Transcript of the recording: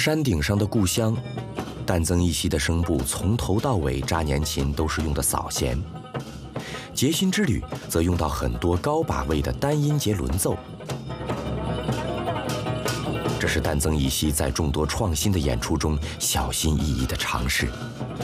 山顶上的故乡，但曾一希的声部从头到尾扎年琴都是用的扫弦，结心之旅则用到很多高把位的单音节轮奏。这是但曾一希在众多创新的演出中小心翼翼的尝试。